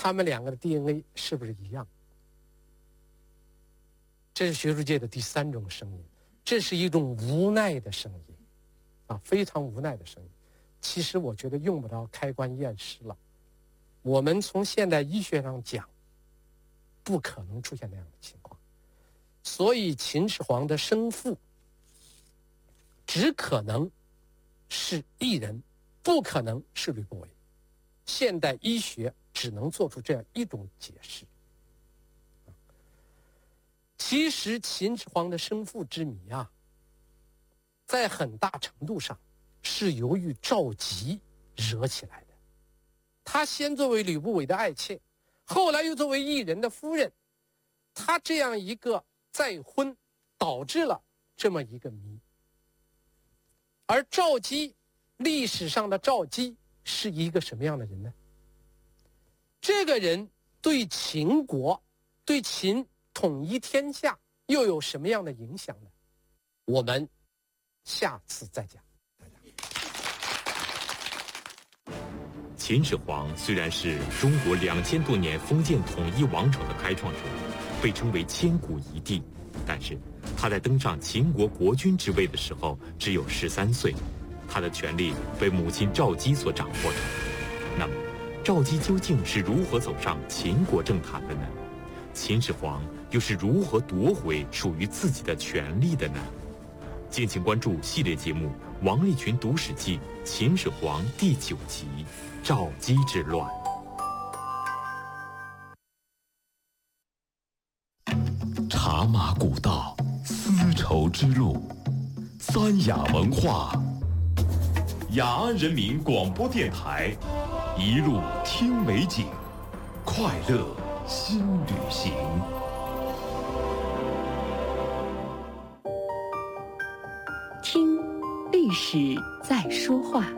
他们两个的 DNA 是不是一样？这是学术界的第三种声音，这是一种无奈的声音，非常无奈的声音。其实我觉得用不着开棺验尸了，我们从现代医学上讲，不可能出现那样的情况。所以秦始皇的生父只可能是异人，不可能是吕不韦。现代医学只能做出这样一种解释。其实秦始皇的生父之谜在很大程度上是由于赵佶惹起来的。他先作为吕不韦的爱妾，后来又作为异人的夫人，他这样一个再婚，导致了这么一个谜。而赵佶，历史上的赵佶是一个什么样的人呢？这个人对秦国，对秦统一天下又有什么样的影响呢？我们下次再讲。 秦始皇虽然是中国2000多年封建统一王朝的开创者，被称为千古一帝，但是他在登上秦国国君之位的时候只有13岁，他的权力被母亲赵姬所掌握着。那么赵姬究竟是如何走上秦国政坛的呢？秦始皇又是如何夺回属于自己的权利的呢？敬请关注系列节目《王立群读史记·秦始皇》第9集《赵姬之乱》。 茶马古道，丝绸之路，三雅文化。雅安人民广播电台，一路听美景，快乐新旅行。 听历史在说话。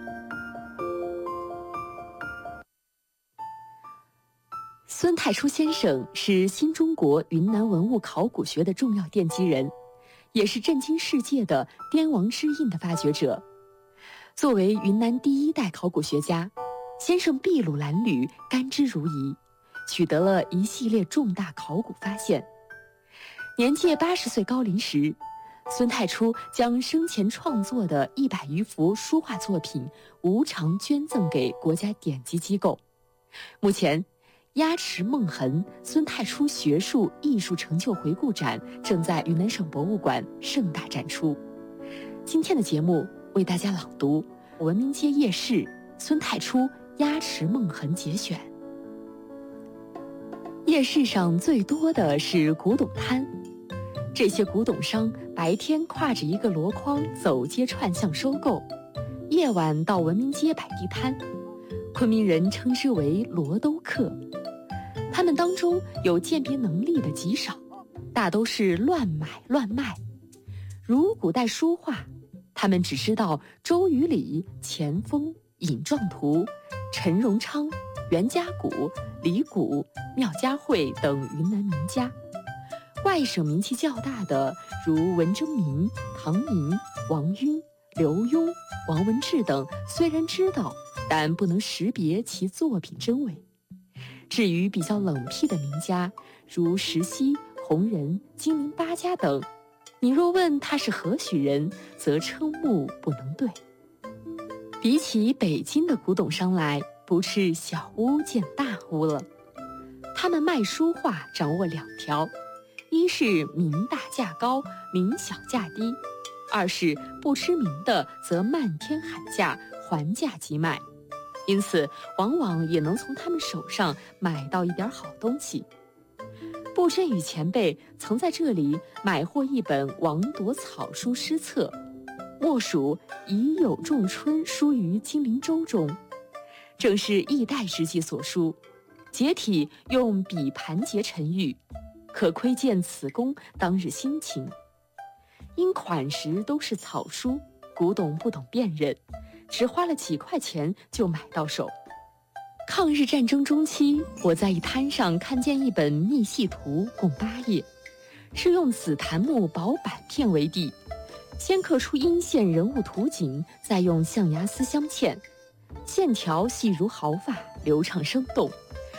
孙太初先生是新中国云南文物考古学的重要奠基人，也是震惊世界的滇王之印的发掘者。作为云南第一代考古学家，先生筚路蓝缕，甘之如饴，取得了一系列重大考古发现。年届80岁高龄时，孙太初将生前创作的100余幅书画作品无偿捐赠给国家典籍机构。目前鸭池梦痕孙太初学术艺术成就回顾展正在云南省博物馆盛大展出。今天的节目为大家朗读文明街夜市孙太初鸭池梦痕节选。夜市上最多的是古董摊，这些古董商白天挎着一个箩筐走街串巷收购，夜晚到文明街摆地摊，昆明人称之为罗兜客。他们当中有鉴别能力的极少，大都是乱买乱卖。如古代书画，他们只知道周瑜礼、钱枫、尹壮图、陈荣昌、袁家谷、李谷、缪家慧等云南名家。外省名气较大的如文征明、唐寅、王晕、刘墉、王文志等虽然知道，但不能识别其作品真伪。至于比较冷僻的名家，如石溪、洪仁、金陵八家等，你若问他是何许人，则瞠目不能对。比起北京的古董商来，不是小巫见大巫了。他们卖书画掌握2条，一是名大价高，名小价低；二是不知名的则漫天喊价，还价即卖。因此往往也能从他们手上买到一点好东西。布真宇前辈曾在这里买获一本王铎草书诗册，莫属已有仲春书于金陵州中，正是易代之际所书，结体用笔盘结沉郁，可窥见此公当日心情。因款识都是草书，古董不懂辨认，只花了几块钱就买到手。抗日战争中期，我在一摊上看见一本密细图，共8页，是用紫檀木薄板片为底，先刻出阴线人物图景，再用象牙丝镶嵌，线条细如毫发，流畅生动。